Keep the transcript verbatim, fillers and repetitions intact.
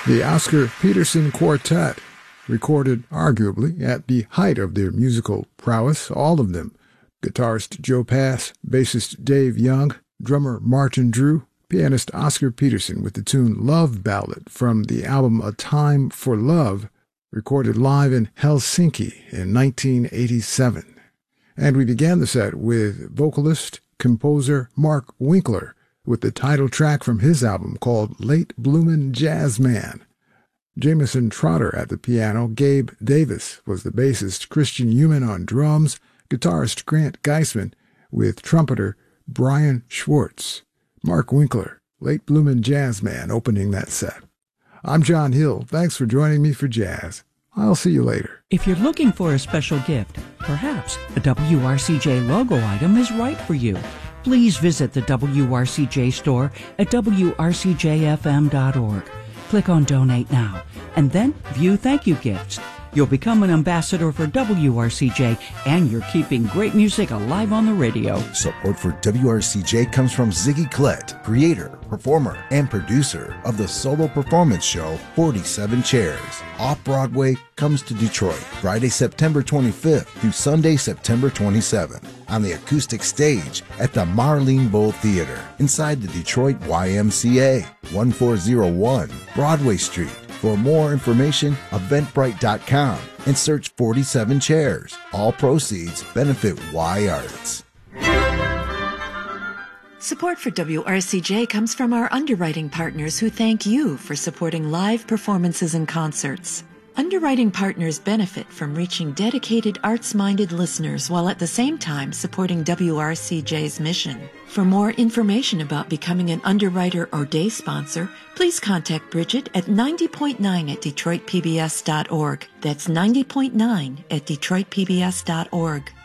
The Oscar Peterson Quartet, recorded arguably at the height of their musical prowess, all of them. Guitarist Joe Pass, bassist Dave Young, drummer Martin Drew, pianist Oscar Peterson with the tune Love Ballad from the album A Time for Love, recorded live in Helsinki in nineteen eighty-seven. And we began the set with vocalist, composer Mark Winkler with the title track from his album called Late Bloomin' Jazz Man. Jameson Trotter at the piano, Gabe Davis was the bassist, Christian Human on drums, guitarist Grant Geisman with trumpeter Brian Schwartz. Mark Winkler, Late Bloomin' Jazz Man, opening that set. I'm John Hill. Thanks for joining me for Jazz. I'll see you later. If you're looking for a special gift, perhaps a W R C J logo item is right for you. Please visit the W R C J store at W R C J F M dot org. Click on Donate Now, and then view thank you gifts. You'll become an ambassador for W R C J, and you're keeping great music alive on the radio. Support for W R C J comes from Ziggy Klett, creator, performer, and producer of the solo performance show forty-seven Chairs. Off-Broadway comes to Detroit Friday, September twenty-fifth through Sunday, September twenty-seventh on the acoustic stage at the Marlene Bowl Theater inside the Detroit Y M C A, one four zero one Broadway Street. For more information, eventbrite dot com and search forty-seven Chairs. All proceeds benefit Y Arts. Support for W R C J comes from our underwriting partners who thank you for supporting live performances and concerts. Underwriting partners benefit from reaching dedicated arts-minded listeners while at the same time supporting W R C J's mission. For more information about becoming an underwriter or day sponsor, please contact Bridget at ninety point nine at Detroit P B S dot org. That's ninety point nine at Detroit P B S dot org.